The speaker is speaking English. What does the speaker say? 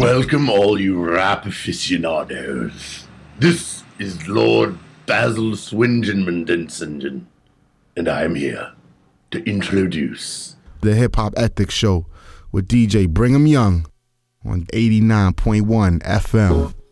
Welcome all you rap aficionados. This is Lord Basil Swingenman, and I am here to introduce the Hip Hop Ethics Show with DJ Brigham Young on 89.1 FM.